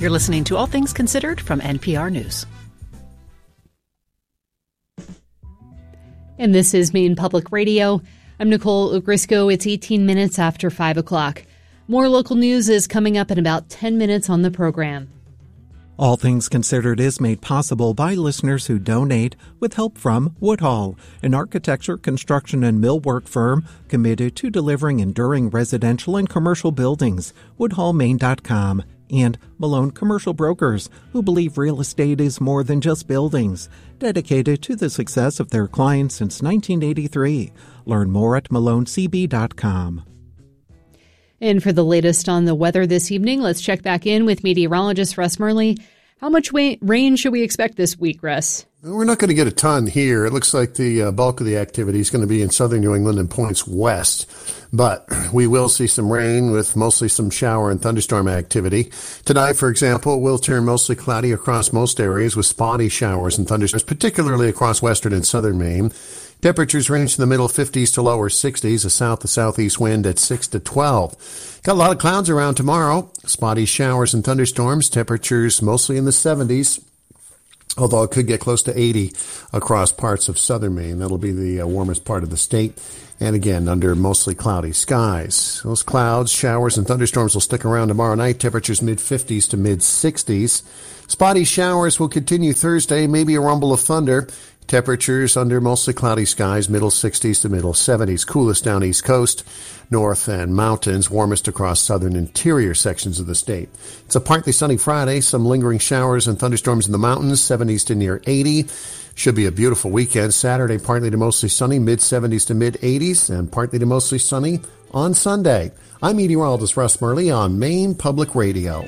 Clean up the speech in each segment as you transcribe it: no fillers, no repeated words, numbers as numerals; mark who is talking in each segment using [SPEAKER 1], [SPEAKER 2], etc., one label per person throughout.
[SPEAKER 1] You're listening to All Things Considered from NPR News.
[SPEAKER 2] And this is Maine Public Radio. I'm Nicole Ogrisco. It's 18 minutes after 5 o'clock. More local news is coming up in about 10 minutes on the program.
[SPEAKER 3] All Things Considered is made possible by listeners who donate with help from Woodhall, an architecture, construction, and millwork firm committed to delivering enduring residential and commercial buildings. WoodhallMaine.com. And Malone Commercial Brokers, who believe real estate is more than just buildings, dedicated to the success of their clients since 1983. Learn more at MaloneCB.com.
[SPEAKER 2] And for the latest on the weather this evening, let's check back in with meteorologist Russ Murley. How much rain should we expect this week, Russ?
[SPEAKER 4] We're not going to get a ton here. It looks like the bulk of the activity is going to be in southern New England and points west. But we will see some rain with mostly some shower and thunderstorm activity. Tonight, for example, it will turn mostly cloudy across most areas with spotty showers and thunderstorms, particularly across western and southern Maine. Temperatures range in the middle 50s to lower 60s, a south to southeast wind at 6 to 12. Got a lot of clouds around tomorrow. Spotty showers and thunderstorms, temperatures mostly in the 70s, although it could get close to 80 across parts of southern Maine. That'll be the warmest part of the state. And again, under mostly cloudy skies. Those clouds, showers, and thunderstorms will stick around tomorrow night. Temperatures mid-50s to mid-60s. Spotty showers will continue Thursday, maybe a rumble of thunder. Temperatures under mostly cloudy skies, middle 60s to middle 70s. Coolest down East Coast, north and mountains, warmest across southern interior sections of the state. It's a partly sunny Friday, some lingering showers and thunderstorms in the mountains, 70s to near 80. Should be a beautiful weekend. Saturday, partly to mostly sunny, mid-70s to mid-80s, and partly to mostly sunny on Sunday. I'm meteorologist Russ Murley on Maine Public Radio.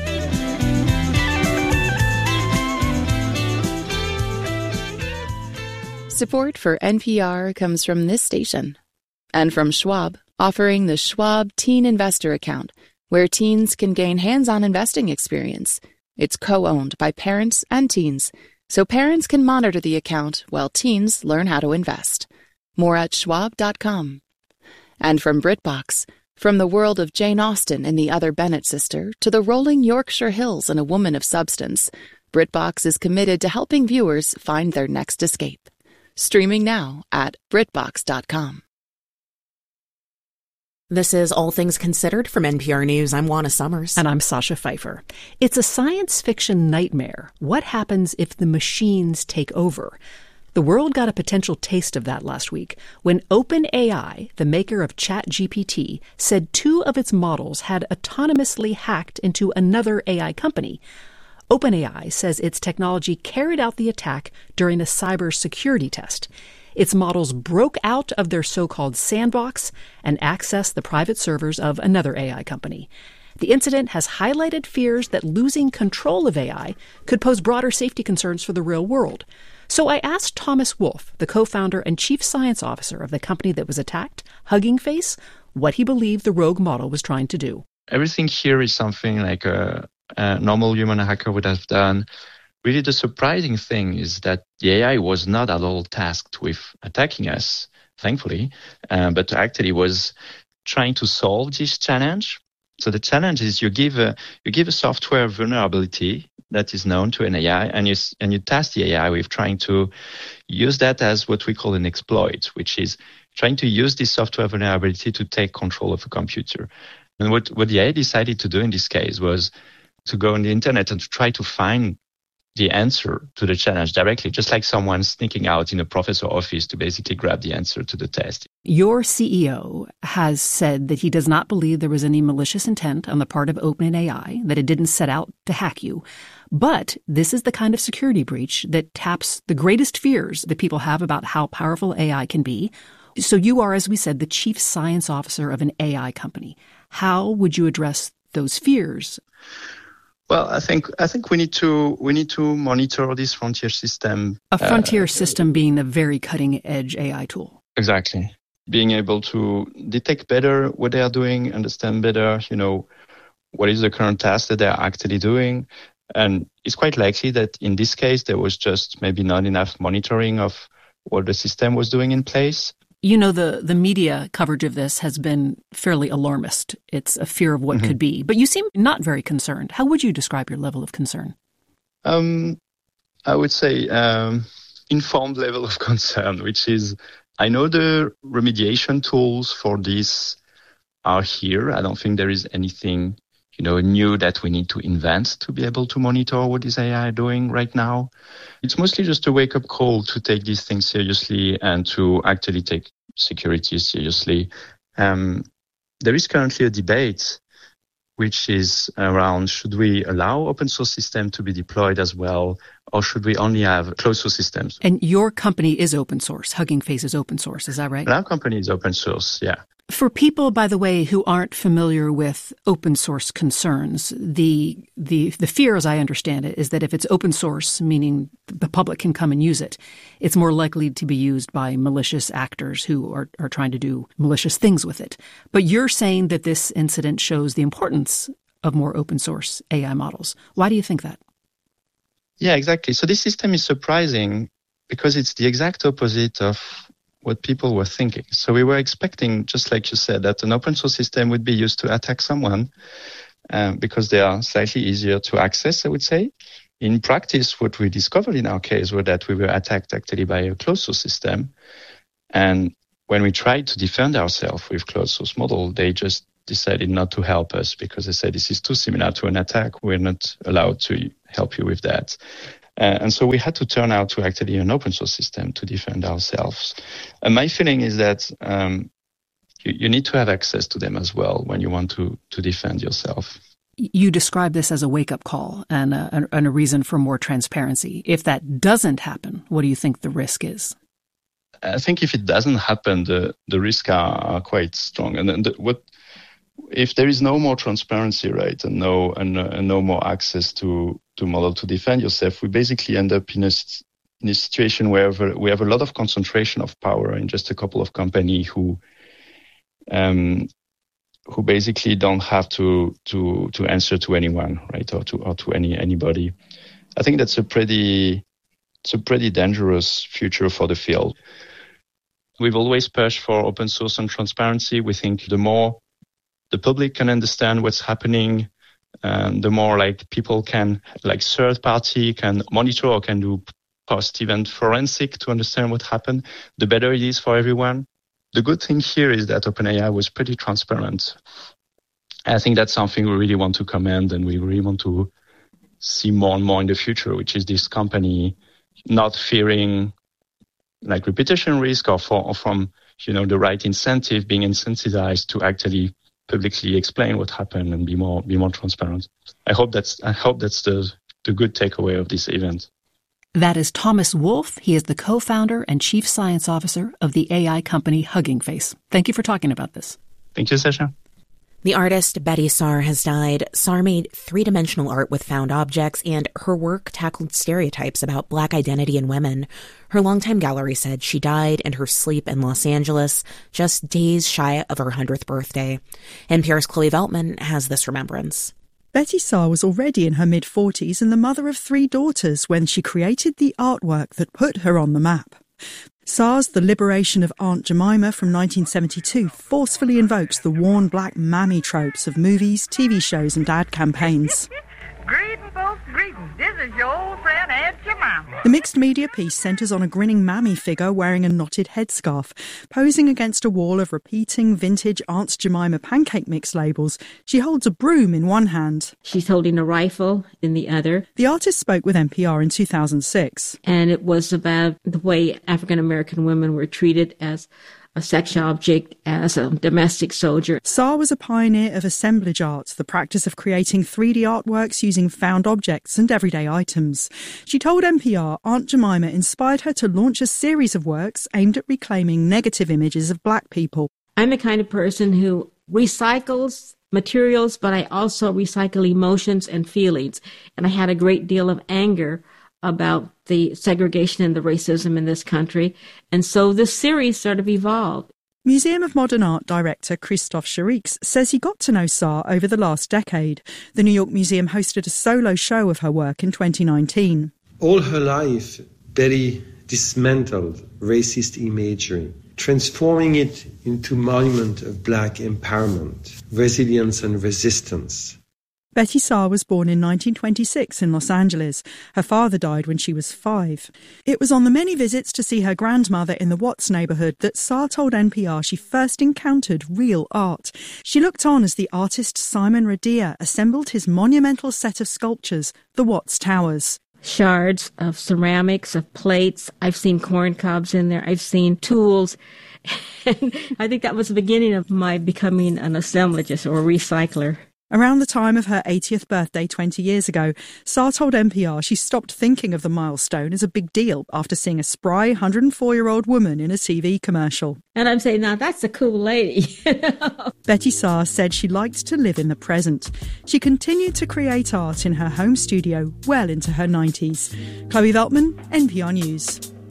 [SPEAKER 5] Support for NPR comes from this station and from Schwab, offering the Schwab Teen Investor Account, where teens can gain hands-on investing experience. It's co-owned by parents and teens, so parents can monitor the account while teens learn how to invest. More at schwab.com. And from BritBox, from the world of Jane Austen and the Other Bennet sister to the rolling Yorkshire Hills and A Woman of Substance, BritBox is committed to helping viewers find their next escape. Streaming now at BritBox.com.
[SPEAKER 1] This is All Things Considered from NPR News. I'm Juana Summers. And I'm Sasha Pfeiffer. It's a science fiction nightmare. What happens if the machines take over? The world got a potential taste of that last week when OpenAI, the maker of ChatGPT, said 2 of its models had autonomously hacked into another AI company. OpenAI says its technology carried out the attack during a cybersecurity test. Its models broke out of their so-called sandbox and accessed the private servers of another AI company. The incident has highlighted fears that losing control of AI could pose broader safety concerns for the real world. So I asked Thomas Wolfe, the co-founder and chief science officer of the company that was attacked, Hugging Face, what he believed the rogue model was trying to do.
[SPEAKER 6] Everything here is something like a normal human hacker would have done. Really, the surprising thing is that the AI was not at all tasked with attacking us, thankfully, but actually was trying to solve this challenge. So the challenge is you give a software vulnerability that is known to an AI, and you task the AI with trying to use that as what we call an exploit, which is trying to use this software vulnerability to take control of a computer. And what the AI decided to do in this case was to go on the internet and to try to find the answer to the challenge directly, just like someone sneaking out in a professor's office to basically grab the answer to the test.
[SPEAKER 1] Your CEO has said that he does not believe there was any malicious intent on the part of OpenAI, that it didn't set out to hack you. But this is the kind of security breach that taps the greatest fears that people have about how powerful AI can be. So you are, as we said, the chief science officer of an AI company. How would you address those fears?
[SPEAKER 6] Well, I think we need to monitor this frontier system.
[SPEAKER 1] A frontier system being a very cutting edge AI tool.
[SPEAKER 6] Exactly. Being able to detect better what they are doing, understand better, what is the current task that they are actually doing. And it's quite likely that in this case, there was just maybe not enough monitoring of what the system was doing in place.
[SPEAKER 1] You know, the media coverage of this has been fairly alarmist. It's a fear of what could be. But you seem not very concerned. How would you describe your level of concern?
[SPEAKER 6] I would say informed level of concern, which is I know the remediation tools for this are here. I don't think there is anything, new that we need to invent to be able to monitor what is AI doing right now. It's mostly just a wake-up call to take these things seriously and to actually take security seriously. There is currently a debate which is around, should we allow open source systems to be deployed as well, or should we only have closed source systems?
[SPEAKER 1] And your company is open source. Hugging Face is open source. Is that right?
[SPEAKER 6] Our company is open source, yeah.
[SPEAKER 1] For people, by the way, who aren't familiar with open source concerns, the fear, as I understand it, is that if it's open source, meaning the public can come and use it, it's more likely to be used by malicious actors who are trying to do malicious things with it. But you're saying that this incident shows the importance of more open source AI models. Why do you think that?
[SPEAKER 6] Yeah, exactly. So this system is surprising because it's the exact opposite of what people were thinking. So we were expecting, just like you said, that an open source system would be used to attack someone because they are slightly easier to access, I would say. In practice, what we discovered in our case was that we were attacked actually by a closed source system. And when we tried to defend ourselves with closed source model, they just decided not to help us because they said, this is too similar to an attack. We're not allowed to help you with that. And so we had to turn out to actually an open source system to defend ourselves. And my feeling is that you need to have access to them as well when you want to defend yourself.
[SPEAKER 1] You describe this as a wake-up call and a reason for more transparency. If that doesn't happen, what do you think the risk is?
[SPEAKER 6] I think if it doesn't happen, the risks are quite strong. And if there is no more transparency, right, and no more access to model to defend yourself, we basically end up in a situation where we have a lot of concentration of power in just a couple of companies who basically don't have to answer to anyone, right, or to anybody. I think that's a pretty dangerous future for the field. We've always pushed for open source and transparency. We think the more the public can understand what's happening, the more people can, third party can monitor or can do post-event forensic to understand what happened, the better it is for everyone. The good thing here is that OpenAI was pretty transparent. I think that's something we really want to commend and we really want to see more and more in the future, which is this company not fearing reputation risk or from the right incentive, being incentivized to actually publicly explain what happened and be more transparent. I hope that's the good takeaway of this event.
[SPEAKER 1] That is Thomas Wolfe. He is the co-founder and chief science officer of the AI company Hugging Face. Thank you for talking about this.
[SPEAKER 6] Thank you, Sasha.
[SPEAKER 7] The artist Betty Saar has died. Saar made three-dimensional art with found objects, and her work tackled stereotypes about Black identity in women. Her longtime gallery said she died in her sleep in Los Angeles, just days shy of her 100th birthday. NPR's Chloe Veltman has this remembrance.
[SPEAKER 8] Betty Saar was already in her mid-40s and the mother of 3 daughters when she created the artwork that put her on the map. Saar's The Liberation of Aunt Jemima from 1972 forcefully invokes the worn black mammy tropes of movies, TV shows and ad campaigns.
[SPEAKER 9] Greeting, folks, greeting. This is your old friend Aunt Jemima.
[SPEAKER 8] The mixed media piece centres on a grinning mammy figure wearing a knotted headscarf, posing against a wall of repeating vintage Aunt Jemima pancake mix labels. She holds a broom in one hand.
[SPEAKER 10] She's holding a rifle in the other.
[SPEAKER 8] The artist spoke with NPR in 2006.
[SPEAKER 10] And it was about the way African American women were treated as a sex object, as a domestic soldier.
[SPEAKER 8] Saar was a pioneer of assemblage art, the practice of creating 3D artworks using found objects and everyday items. She told NPR Aunt Jemima inspired her to launch a series of works aimed at reclaiming negative images of Black people.
[SPEAKER 10] I'm the kind of person who recycles materials, but I also recycle emotions and feelings. And I had a great deal of anger about the segregation and the racism in this country. And so this series sort of evolved.
[SPEAKER 8] Museum of Modern Art director Christophe Chériques says he got to know Saar over the last decade. The New York Museum hosted a solo show of her work in 2019.
[SPEAKER 11] All her life, Betty dismantled racist imagery transforming it into a monument of Black empowerment, resilience and resistance.
[SPEAKER 8] Betty Saar was born in 1926 in Los Angeles. Her father died when she was 5. It was on the many visits to see her grandmother in the Watts neighbourhood that Saar told NPR she first encountered real art. She looked on as the artist Simon Radia assembled his monumental set of sculptures, the Watts Towers.
[SPEAKER 10] Shards of ceramics, of plates. I've seen corn cobs in there. I've seen tools. And I think that was the beginning of my becoming an assemblageist or a recycler.
[SPEAKER 8] Around the time of her 80th birthday 20 years ago, Saar told NPR she stopped thinking of the milestone as a big deal after seeing a spry 104-year-old woman in a TV commercial.
[SPEAKER 10] And I'm saying, now that's a cool lady.
[SPEAKER 8] Betty Saar said she liked to live in the present. She continued to create art in her home studio well into her 90s. Chloe Veltman, NPR News.